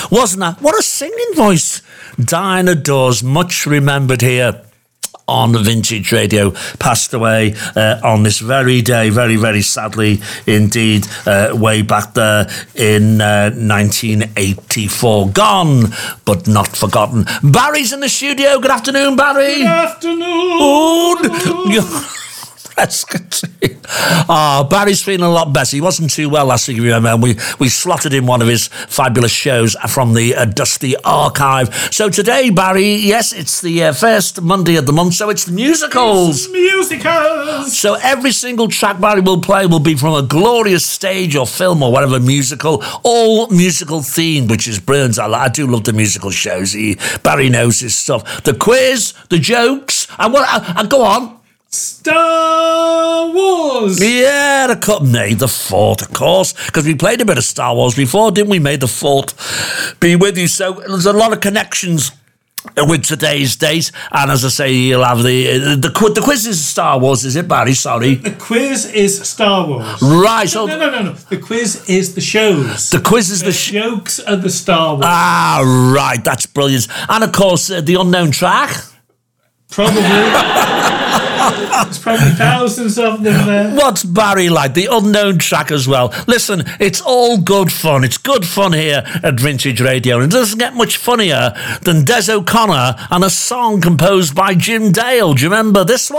Wasn't that? What a singing voice. Diana Dawes, much remembered here on Vintage Radio, passed away on this very day, very, very sadly indeed, way back there in 1984. Gone, but not forgotten. Barry's in the studio. Good afternoon, Barry. Good afternoon. Let's continue. Barry's feeling a lot better. He wasn't too well last week, if you remember. We slotted in one of his fabulous shows from the Dusty Archive. So today, Barry, yes, it's the first Monday of the month, so it's the musicals. Musicals. So every single track Barry will play will be from a glorious stage or film or whatever musical, all musical themed, which is brilliant. I do love the musical shows. Barry knows his stuff. The quiz, the jokes, and go on. Star Wars. Yeah, May the 4th, of course, because we played a bit of Star Wars before, didn't we? May the 4th be with you. So there's a lot of connections with today's date, and as I say, you'll have the quiz is Star Wars, is it, Barry? Sorry. The quiz is Star Wars. Right. So no. The quiz is the shows. The quiz is the jokes are the Star Wars. Ah, right. That's brilliant. And of course, the unknown track. Probably. There's probably thousands of them there. What's Barry like? The unknown track as well. Listen, it's all good fun. It's good fun here at Vintage Radio. And it doesn't get much funnier than Des O'Connor and a song composed by Jim Dale. Do you remember this one?